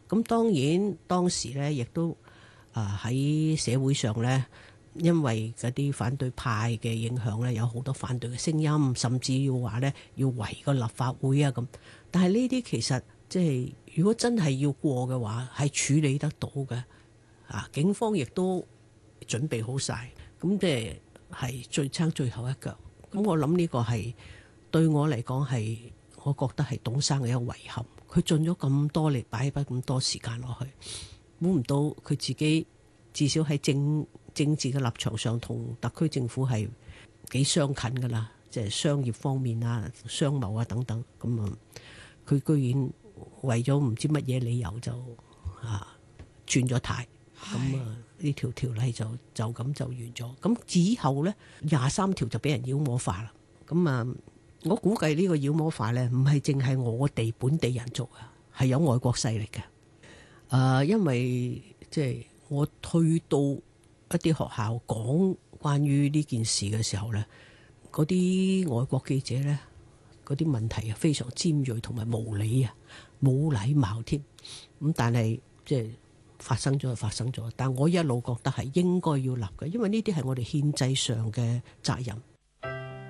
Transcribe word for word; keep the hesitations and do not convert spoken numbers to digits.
咁當然當時咧，亦都啊喺社會上咧，因為嗰啲反對派嘅影響咧，有好多反對嘅聲音，甚至要話咧要圍個立法會啊咁。但係呢啲其實即係如果真係要過嘅話，係處理得到嘅。啊，警方亦都準備好晒，咁即係係最撐最後一腳。咁我諗呢個係對我嚟講係，我覺得係董生嘅一個遺憾。佢盡咗咁多力，擺筆咁多時間落去，估唔到佢自己至少喺政政治嘅立場上同特區政府係幾相近噶啦，即係商業方面啊、商貿啊等等。咁啊，佢居然為咗唔知乜嘢理由就啊轉咗軚，咁啊呢條條例就就咁就完咗。咁之後咧廿三條就俾人妖魔化啦。咁啊。我估計呢個妖魔化呢，唔係淨係我哋本地人做啊，係有外國勢力嘅。誒、呃，因為即係我去到一啲學校講關於呢件事嘅時候呢，嗰啲外國記者呢，嗰啲問題啊非常尖銳同埋無理啊，冇禮貌添。咁但係即係發生咗就發生咗，但我一路覺得係應該要立嘅，因為呢啲係我哋憲制上嘅責任。